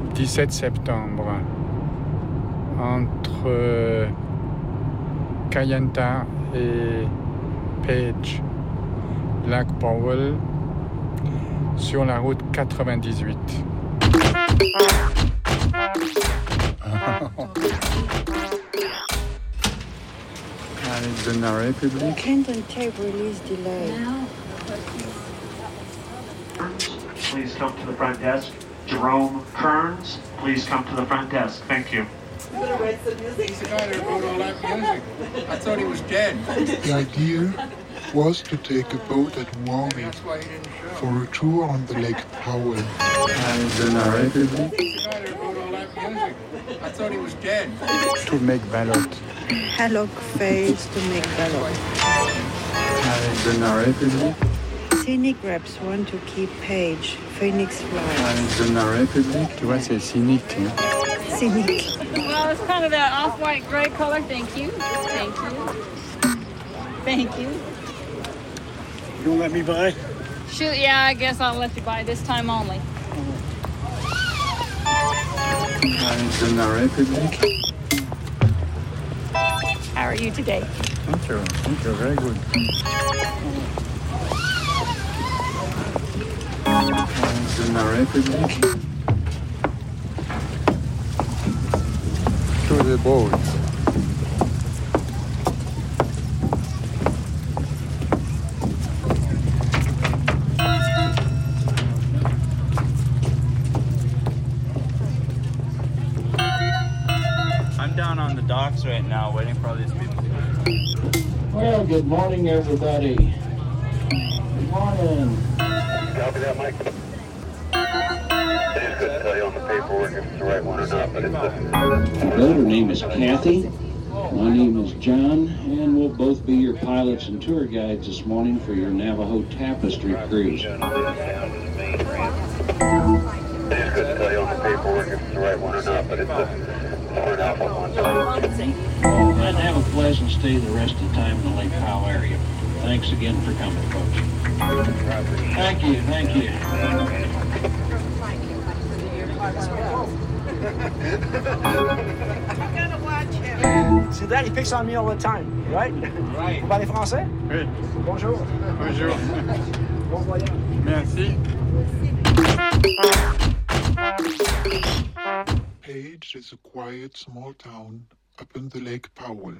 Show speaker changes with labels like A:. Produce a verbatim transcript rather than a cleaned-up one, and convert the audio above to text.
A: dix-sept septembre, entre Kayenta et Page, lac Powell, sur la route quatre-vingt-dix-huit. Arizona Republic.
B: Canton tape release delay.
C: Please come to the front desk. Jerome Kearns, please come to the front desk. Thank you.
A: He's the guy that wrote all that music. I thought he was dead.
D: The idea was to take a boat at Warwick for a tour on the Lake Powell.
A: Arizona Republic. He's the guy that wrote all that music. I thought he was dead. To make ballot.
B: Hallock fails to make ballot.
A: Arizona Republic.
B: Scenic reps want to keep Page. Phoenix flies.
A: Arizona Republic. Tu vois, c'est cynique. Hein?
B: Scenic.
E: Well, it's kind of that off-white gray color. Thank you. Thank you. Thank you.
F: You gonna let me buy?
E: Shoot, yeah, I guess I'll let you buy this time only.
A: Arizona Republic.
E: How are you today?
A: Thank you. Thank you. Very good. Arizona Republic. To the boat.
G: I'm down on the docks right now waiting for all these people.
H: Well, good morning, everybody. Good morning.
C: Copy that, Mike. I just couldn't tell you on the paperwork if it's the right one or not, but it's the...
H: Hello, her name is Kathy. My name is John, and we'll both be your pilots and tour guides this morning for your Navajo Tapestry cruise.
C: I just couldn't tell you on the paperwork if it's the right one or not, but it's the Ford Alpha one.
H: And have a pleasant stay the rest of the time in the Lake Powell area. Thanks again for coming, folks. Thank you, thank you.
F: See, Dad, he picks on me all the time, right?
A: Right.
F: Vous parlez français?
A: Oui.
F: Bonjour.
A: Bonjour.
F: Bon voyage.
A: Merci.
D: Page is a quiet small town up in the Lake Powell.